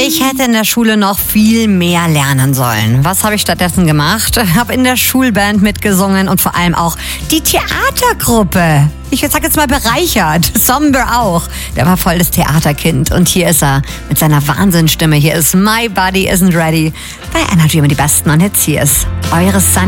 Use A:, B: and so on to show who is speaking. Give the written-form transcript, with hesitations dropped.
A: Ich hätte in der Schule noch viel mehr lernen sollen. Was habe ich stattdessen gemacht? Habe in der Schulband mitgesungen und vor allem auch die Theatergruppe. Ich sag jetzt mal bereichert. Somber auch. Der war voll das Theaterkind. Und hier ist er mit seiner Wahnsinnsstimme. Hier ist My Body Isn't Ready bei Energy mit die besten Hits. Hier ist eure Sunny.